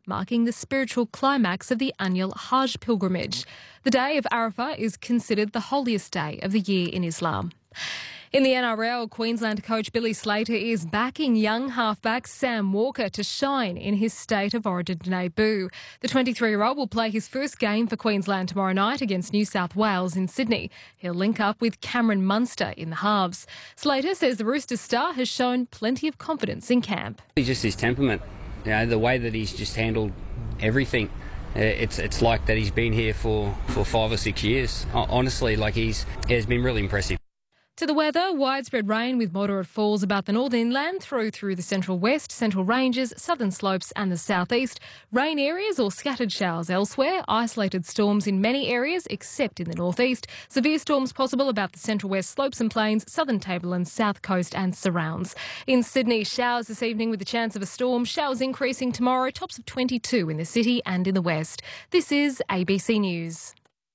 marking the spiritual climax of the annual Hajj pilgrimage. The day of Arafah is considered the holiest day of the year in Islam. In the NRL, Queensland coach Billy Slater is backing young halfback Sam Walker to shine in his State of Origin debut. The 23-year-old will play his first game for Queensland tomorrow night against New South Wales in Sydney. He'll link up with Cameron Munster in the halves. Slater says the Roosters star has shown plenty of confidence in camp. He's just his temperament, the way that he's just handled everything. It's like that he's been here for 5 or 6 years. Honestly, he has been really impressive. To the weather, widespread rain with moderate falls about the northern inland through the central west, central ranges, southern slopes and the southeast. Rain areas or scattered showers elsewhere. Isolated storms in many areas except in the northeast. Severe storms possible about the central west slopes and plains, southern tablelands, south coast and surrounds. In Sydney, showers this evening with the chance of a storm. Showers increasing tomorrow, tops of 22 in the city and in the west. This is ABC News.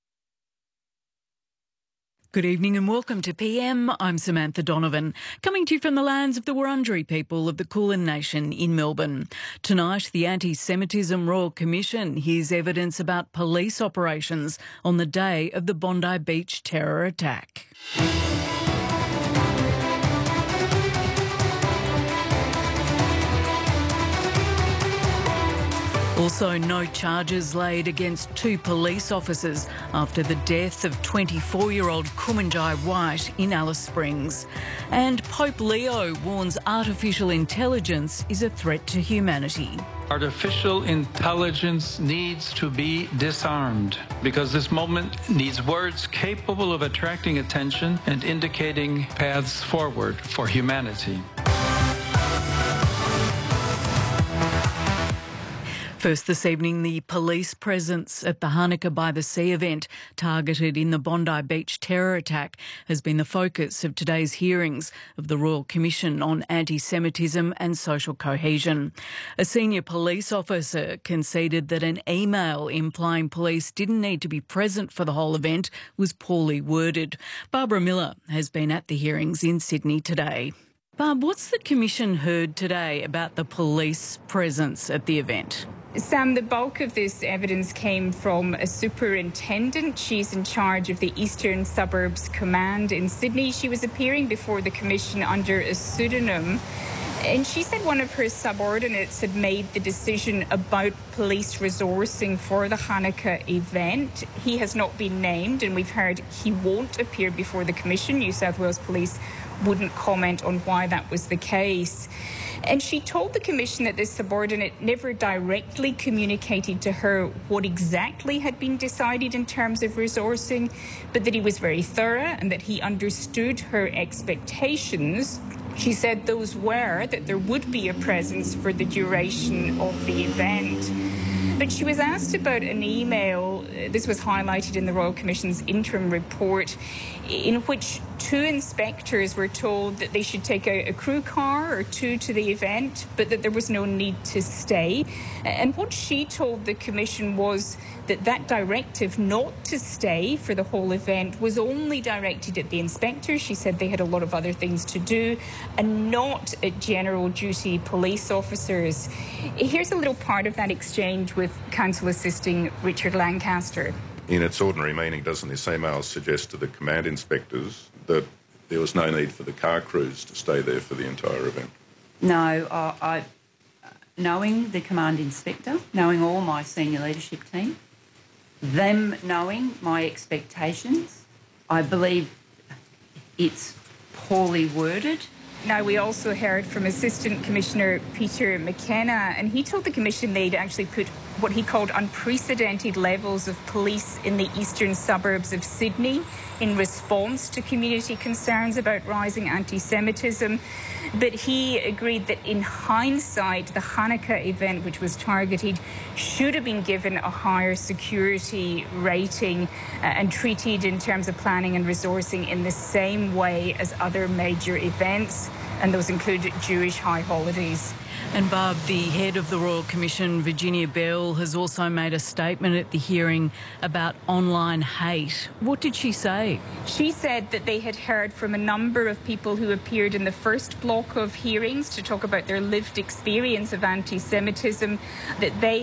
Good evening and welcome to PM. I'm Samantha Donovan, coming to you from the lands of the Wurundjeri people of the Kulin Nation in Melbourne. Tonight, the Anti-Semitism Royal Commission hears evidence about police operations on the day of the Bondi Beach terror attack. Also, no charges laid against 2 police officers after the death of 24-year-old Kumanjai White in Alice Springs. And Pope Leo warns artificial intelligence is a threat to humanity. Artificial intelligence needs to be disarmed because this moment needs words capable of attracting attention and indicating paths forward for humanity. First this evening, the police presence at the Hanukkah by the Sea event targeted in the Bondi Beach terror attack has been the focus of today's hearings of the Royal Commission on Anti-Semitism and Social Cohesion. A senior police officer conceded that an email implying police didn't need to be present for the whole event was poorly worded. Barbara Miller has been at the hearings in Sydney today. Barb, what's the Commission heard today about the police presence at the event? Sam, the bulk of this evidence came from a superintendent. She's in charge of the Eastern Suburbs Command in Sydney. She was appearing before the Commission under a pseudonym. And she said one of her subordinates had made the decision about police resourcing for the Hanukkah event. He has not been named, and we've heard he won't appear before the Commission. New South Wales Police wouldn't comment on why that was the case. And she told the Commission that this subordinate never directly communicated to her what exactly had been decided in terms of resourcing, but that he was very thorough and that he understood her expectations. She said those were that there would be a presence for the duration of the event. But she was asked about an email, this was highlighted in the Royal Commission's interim report, in which 2 inspectors were told that they should take a crew car or 2 to the event, but that there was no need to stay. And what she told the Commission was that directive not to stay for the whole event was only directed at the inspectors. She said they had a lot of other things to do and not at general duty police officers. Here's a little part of that exchange with Counsel Assisting Richard Lancaster. In its ordinary meaning, doesn't this email suggest to the command inspectors that there was no need for the car crews to stay there for the entire event? No, knowing the command inspector, knowing all my senior leadership team, them knowing my expectations, I believe it's poorly worded. Now, we also heard from Assistant Commissioner Peter McKenna, and he told the Commission they'd actually put what he called unprecedented levels of police in the eastern suburbs of Sydney in response to community concerns about rising anti-Semitism. But he agreed that in hindsight, the Hanukkah event, which was targeted, should have been given a higher security rating and treated in terms of planning and resourcing in the same way as other major events, and those include Jewish high holidays. And Barb, the head of the Royal Commission, Virginia Bell, has also made a statement at the hearing about online hate. What did she say? She said that they had heard from a number of people who appeared in the first block of hearings to talk about their lived experience of anti-Semitism, that they